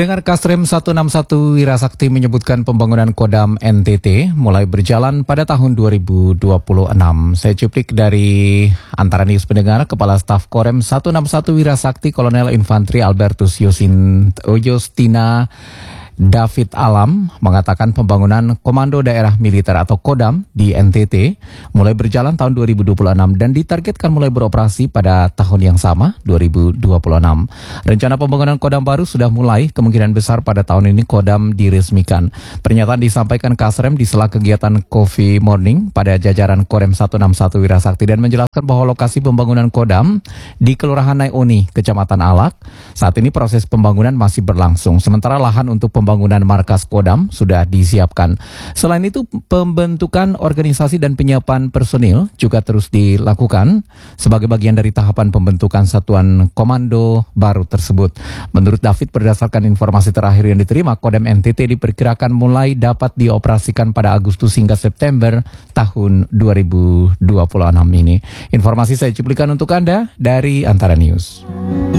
Pendengar Kasrem 161 Wirasakti menyebutkan pembangunan Kodam NTT mulai berjalan pada tahun 2026. Saya cuplik dari Antara News pendengar, Kepala Staf Korem 161 Wirasakti Kolonel Infantri Albertus Yostina David Alam mengatakan pembangunan Komando Daerah Militer atau Kodam di NTT mulai berjalan tahun 2026 dan ditargetkan mulai beroperasi pada tahun yang sama, 2026. Rencana pembangunan Kodam baru sudah mulai, kemungkinan besar pada tahun ini Kodam diresmikan. Pernyataan disampaikan Kasrem di sela kegiatan Coffee Morning pada jajaran Korem 161 Wirasakti dan menjelaskan bahwa lokasi pembangunan Kodam di Kelurahan Naioni, Kecamatan Alak. Saat ini proses pembangunan masih berlangsung, sementara lahan untuk pembangunan markas Kodam sudah disiapkan. Selain itu, pembentukan organisasi dan penyiapan personil juga terus dilakukan sebagai bagian dari tahapan pembentukan satuan komando baru tersebut. Menurut David, berdasarkan informasi terakhir yang diterima, Kodam NTT diperkirakan mulai dapat dioperasikan pada Agustus hingga September tahun 2026 ini. Informasi saya cuplikan untuk Anda dari Antara News.